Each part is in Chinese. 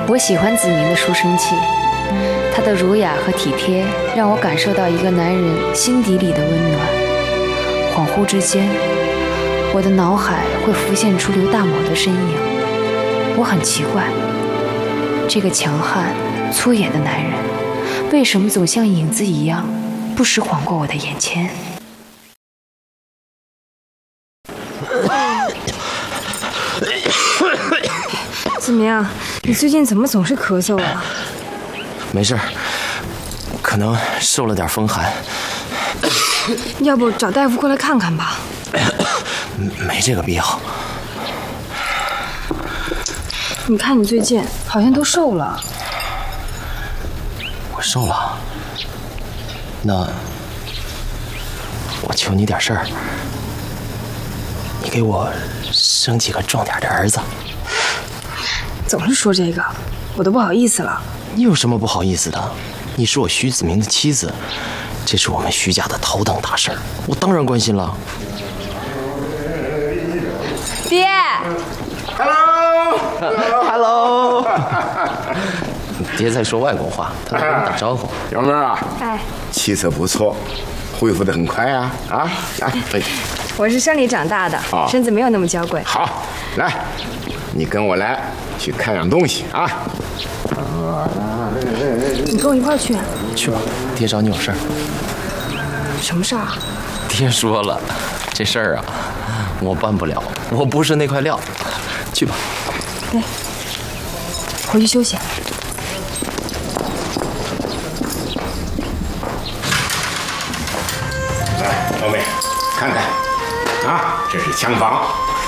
我喜欢子明的书生气，他的儒雅和体贴让我感受到一个男人心底里的温暖。恍惚之间，我的脑海会浮现出刘大某的身影。我很奇怪，这个强悍粗野的男人为什么总像影子一样不时晃过我的眼前。子明，你最近怎么总是咳嗽啊？ 没事，可能受了点风寒。 要不找大夫过来看看吧？ 没这个必要。 你看你最近好像都瘦了。 我瘦了？那我求你点事儿，你给我生几个壮点的儿子。 总是说这个，我都不好意思了。 你有什么不好意思的？你是我徐子明的妻子，这是我们徐家的头等大事儿，我当然关心了。 爹 ，Hello， 爹在说外国话，他在跟你打招呼。 小妹啊， 哎， 气色不错，恢复得很快啊！来， 我是山里长大的，身子没有那么娇贵。 好，来，你跟我来去看样东西啊！ 你跟我一块儿去。 去吧，爹找你有事儿。 什么事儿？ 爹说了，这事儿啊，我办不了，我不是那块料。去吧。 对，回去休息。 来，老妹，看看啊，这是枪房。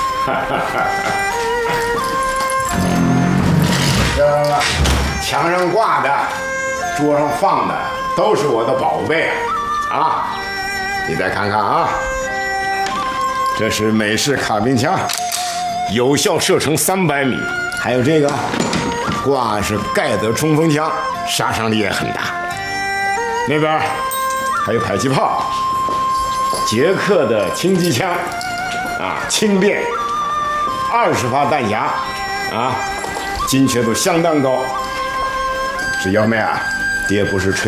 这墙上挂的，桌上放的，都是我的宝贝啊！你再看看啊，这是美式卡宾枪，有效射程300米。还有这个，挂是盖德冲锋枪，杀伤力也很大。那边还有迫击炮，捷克的轻机枪，啊，轻便，20发弹匣，啊，精确度相当高。是幺妹啊，爹不是吹。